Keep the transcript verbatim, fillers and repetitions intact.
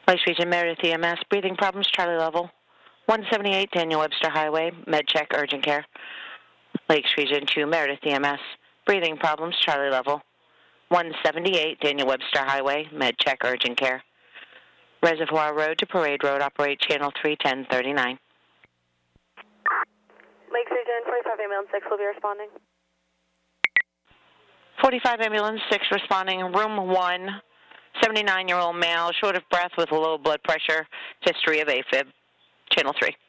Lakes Region Meredith E M S, breathing problems, Charlie level. one seventy-eight Daniel Webster Highway, med check, urgent care. Lakes Region two Meredith E M S, breathing problems, Charlie level. one seventy-eight Daniel Webster Highway, med check, urgent care. Reservoir Road to Parade Road, operate channel three ten thirty-nine. Lakes Region forty-five Ambulance six will be responding. forty-five Ambulance six responding, room one, seventy-nine-year-old male, short of breath with low blood pressure, history of AFib, channel three.